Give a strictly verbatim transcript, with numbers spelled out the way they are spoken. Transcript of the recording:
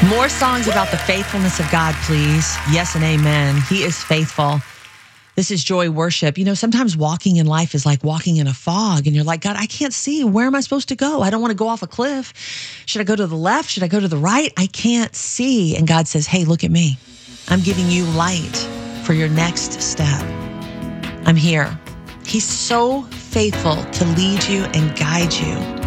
More songs about the faithfulness of God, please. Yes and amen. He is faithful. This is Joy Worship. You know, sometimes walking in life is like walking in a fog, and you're like, God, I can't see. Where am I supposed to go? I don't want to go off a cliff. Should I go to the left? Should I go to the right? I can't see. And God says, hey, look at me. I'm giving you light for your next step. I'm here. He's so faithful to lead you and guide you.